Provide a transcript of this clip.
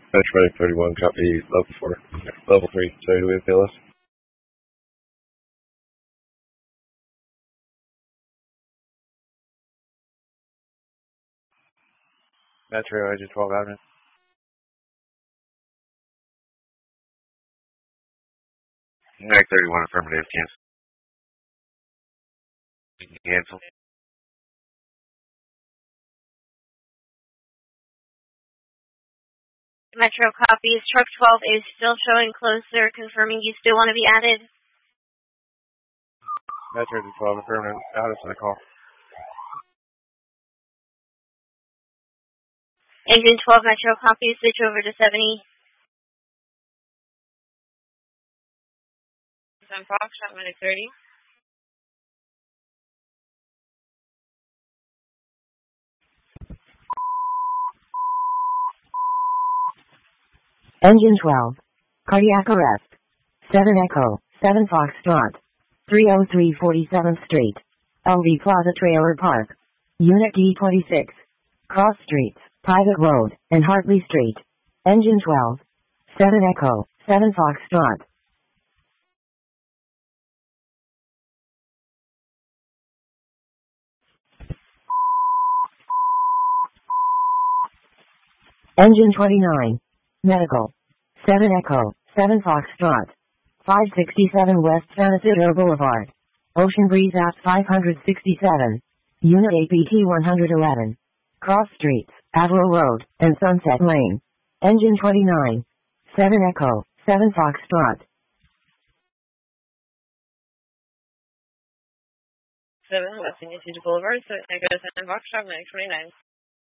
Benchmark 31, copy level 4. Level 3, sorry, do we have PLS? Metro, Agent 12 Avenue. Mag 31, affirmative, cancel. Metro copies. Truck 12 is still showing closer, confirming you still want to be added. Metro 12, affirmative, out of the call. Engine 12 Metro copies. Switch over to 70. I'm Fox, shot medic 30. Engine 12. Cardiac arrest. 7 Echo, 7 Foxtrot. 303 47th Street. LV Plaza Trailer Park. Unit D26. Cross Streets, Private Road, and Hartley Street. Engine 12. 7 Echo, 7 Foxtrot. Engine 29. Medical. 7 Echo, 7 Foxtrot. 567 West San Isidro Boulevard. Ocean Breeze Ave 567. Unit APT 111. Cross Streets, Averill Road, and Sunset Lane. Engine 29. 7 Echo, 7 Foxtrot. 7 West San Isidro Boulevard, so Echo 7 Fox, shot medic 29.